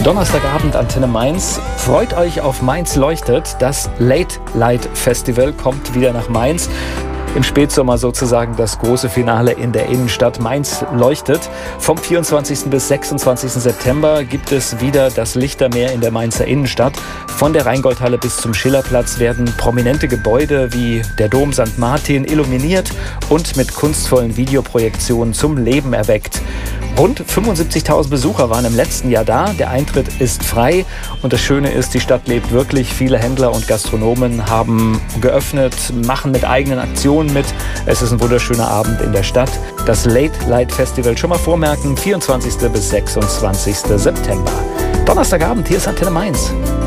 Donnerstagabend Antenne Mainz. Freut euch auf Mainz leuchtet. Das Late Light Festival kommt wieder nach Mainz. Im Spätsommer sozusagen das große Finale in der Innenstadt. Mainz leuchtet. Vom 24. bis 26. September gibt es wieder das Lichtermeer in der Mainzer Innenstadt. Von der Rheingoldhalle bis zum Schillerplatz werden prominente Gebäude wie der Dom St. Martin illuminiert und mit kunstvollen Videoprojektionen zum Leben erweckt. Rund 75.000 Besucher waren im letzten Jahr da. Der Eintritt ist frei und das Schöne ist, die Stadt lebt wirklich. Viele Händler und Gastronomen haben geöffnet, machen mit eigenen Aktionen mit. Es ist ein wunderschöner Abend in der Stadt. Das Late Light Festival schon mal vormerken, 24. bis 26. September. Donnerstagabend, hier ist Antenne Mainz.